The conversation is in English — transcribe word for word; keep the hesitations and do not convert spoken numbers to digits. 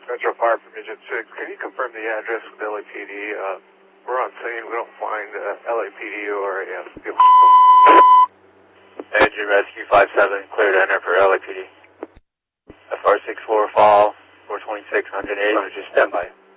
Metro Fire from Midget six. Can you confirm the address with L A P D? Uh, we're on scene. We don't find uh, L A P D or a uh, field. Energy Rescue five seven, clear to enter for L A P D. F R six four fall, four twenty-six, one oh eight, just stand by.